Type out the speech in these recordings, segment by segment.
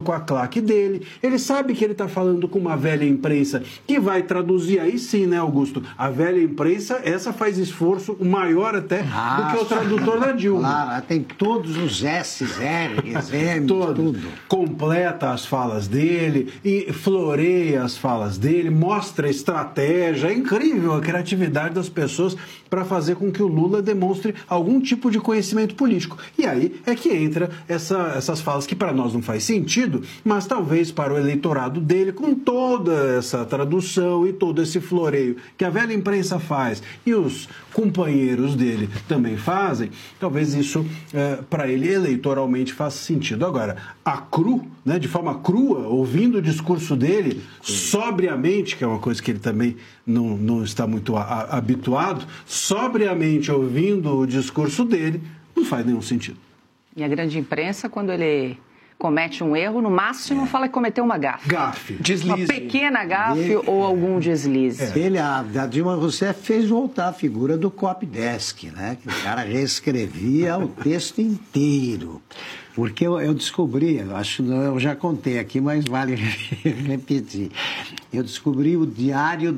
com a claque dele, ele sabe que ele está falando com uma velha imprensa que vai traduzir, aí sim, né, Augusto? A velha imprensa, essa faz esforço maior até do que o tradutor da Dilma. Claro, tem todos os S's, R's, M's, tudo. Completa as falas dele e floreia as falas dele, mostra estratégia. É incrível a criatividade das pessoas para fazer com que o Lula demonstre algum tipo de conhecimento político. E aí é que entra essas falas que para nós não faz sentido, mas talvez para o eleitorado dele, com toda essa tradução e todo esse floreio que a velha imprensa faz e os companheiros dele também fazem, talvez isso para ele eleitoralmente faça sentido. Agora, né, de forma crua, ouvindo o discurso dele, sobriamente, que é uma coisa que ele também não está muito habituado, sobriamente ouvindo o discurso dele, não faz nenhum sentido. E a grande imprensa, quando ele comete um erro, no máximo fala que cometeu uma gafe. Deslize. Uma pequena gafe ou algum deslize. A Dilma Rousseff fez voltar a figura do copydesk, né? Que o cara reescrevia o texto inteiro. Porque eu descobri, eu já contei aqui, mas vale repetir. Eu descobri o diário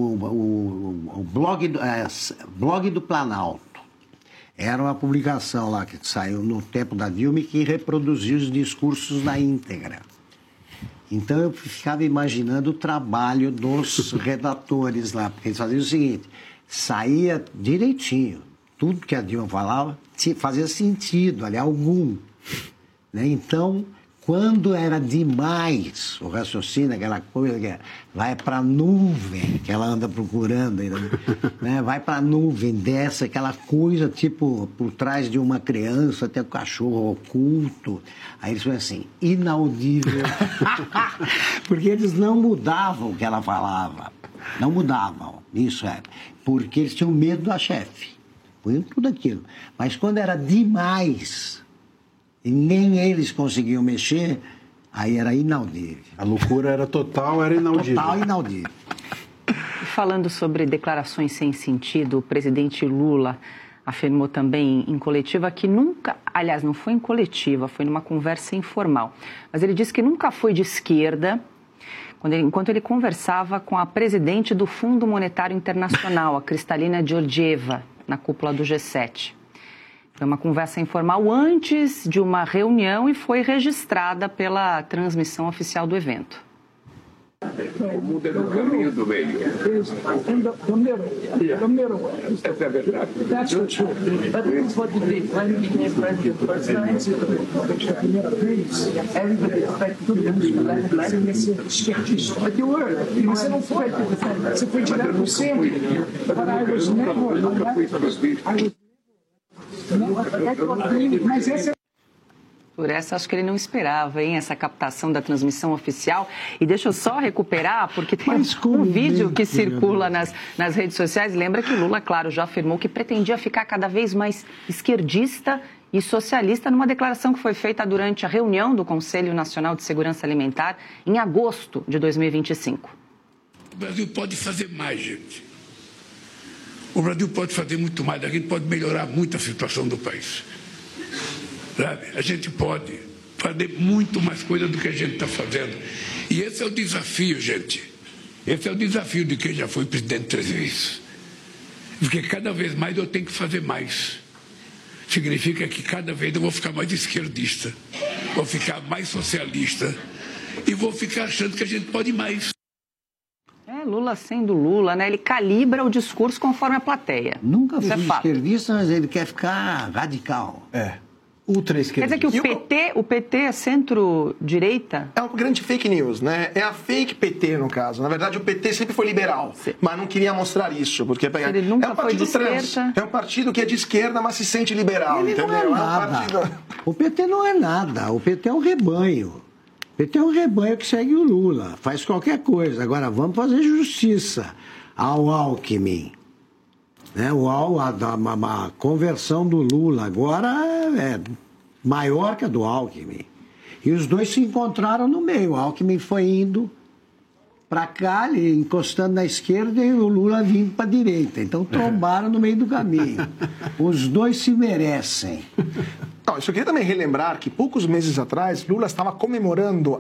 o blog do Planalto. Era uma publicação lá que saiu no tempo da Dilma e que reproduzia os discursos na íntegra. Então eu ficava imaginando o trabalho dos redatores lá, porque eles faziam o seguinte, saía direitinho, tudo que a Dilma falava fazia sentido, ali, algum. Né? Então, quando era demais o raciocínio, aquela coisa que vai para a nuvem, que ela anda procurando, né? Vai para a nuvem, desce aquela coisa, tipo, por trás de uma criança, até o cachorro oculto. Aí eles falam assim, inaudível. Porque eles não mudavam o que ela falava. Não mudavam, isso é. Porque eles tinham medo da chefe. Foi tudo aquilo. Mas quando era demais... e nem eles conseguiam mexer, aí era inaudível. A loucura era total, era inaudível. Total inaudível. Falando sobre declarações sem sentido, o presidente Lula afirmou também em coletiva que nunca, aliás, não foi em coletiva, foi numa conversa informal, mas ele disse que nunca foi de esquerda, enquanto ele conversava com a presidente do Fundo Monetário Internacional, a Kristalina Georgieva, na cúpula do G7. Foi uma conversa informal antes de uma reunião e foi registrada pela transmissão oficial do evento. O mundo é no caminho do meio. Essa é a verdade. Você não foi. Você foi direto no centro. Eu nunca fui transvisto. Mas esse... Por essa, acho que ele não esperava, hein, essa captação da transmissão oficial. E deixa eu só recuperar, porque tem um vídeo que circula nas redes sociais. Lembra que o Lula, claro, já afirmou que pretendia ficar cada vez mais esquerdista e socialista numa declaração que foi feita durante a reunião do Conselho Nacional de Segurança Alimentar em agosto de 2025. O Brasil pode fazer mais, gente. O Brasil pode fazer muito mais, a gente pode melhorar muito a situação do país. Sabe? A gente pode fazer muito mais coisa do que a gente está fazendo. E esse é o desafio, gente. Esse é o desafio de quem já foi presidente 3 vezes. Porque cada vez mais eu tenho que fazer mais. Significa que cada vez eu vou ficar mais esquerdista, vou ficar mais socialista e vou ficar achando que a gente pode mais. Lula sendo Lula, né? Ele calibra o discurso conforme a plateia. Nunca fui esquerdista, mas ele quer ficar radical. Ultra esquerdista. Quer dizer que o PT é centro-direita? É uma grande fake news, né? É a fake PT, no caso. Na verdade, o PT sempre foi liberal, mas não queria mostrar isso, porque ele nunca é um partido foi de trans. esquerda. É um partido que é de esquerda, mas se sente liberal, Ele entendeu? não é nada. O PT não é nada. O PT é um rebanho. O PT é um rebanho que segue o Lula. Faz qualquer coisa. Agora, vamos fazer justiça ao Alckmin. Né? A conversão do Lula agora é maior que a do Alckmin. E os dois se encontraram no meio. O Alckmin foi indo para cá, ele encostando na esquerda, e o Lula vindo para a direita. Então trombaram no meio do caminho. Os dois se merecem. Não, eu só queria também relembrar que poucos meses atrás, Lula estava comemorando